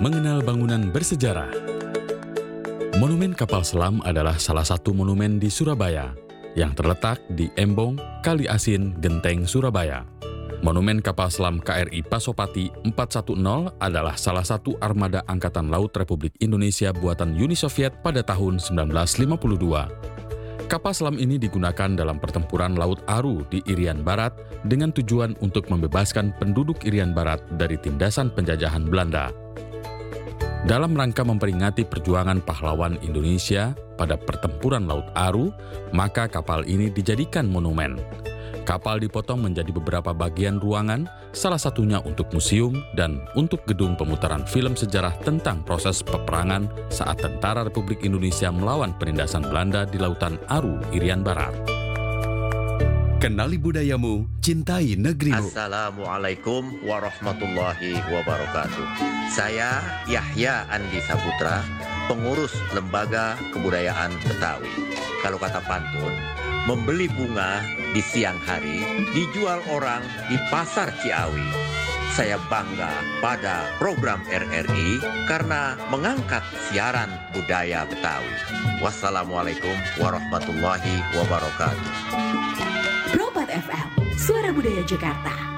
Mengenal bangunan bersejarah. Monumen Kapal Selam adalah salah satu monumen di Surabaya yang terletak di Embong, Kali Asin, Genteng, Surabaya. Monumen Kapal Selam KRI Pasopati 410 adalah salah satu armada Angkatan Laut Republik Indonesia buatan Uni Soviet pada tahun 1952. Kapal selam ini digunakan dalam pertempuran Laut Aru di Irian Barat dengan tujuan untuk membebaskan penduduk Irian Barat dari tindasan penjajahan Belanda. Dalam rangka memperingati perjuangan pahlawan Indonesia pada pertempuran Laut Aru, maka kapal ini dijadikan monumen. Kapal dipotong menjadi beberapa bagian ruangan, salah satunya untuk museum dan untuk gedung pemutaran film sejarah tentang proses peperangan saat tentara Republik Indonesia melawan penindasan Belanda di Lautan Aru, Irian Barat. Kenali budayamu, cintai negerimu. Assalamualaikum warahmatullahi wabarakatuh. Saya Yahya Andi Saputra, pengurus Lembaga Kebudayaan Betawi. Kalau kata pantun, membeli bunga di siang hari, dijual orang di pasar Ciawi. Saya bangga pada program RRI karena mengangkat siaran budaya Betawi. Wassalamualaikum warahmatullahi wabarakatuh. Pro 4 FM, Suara Budaya Jakarta.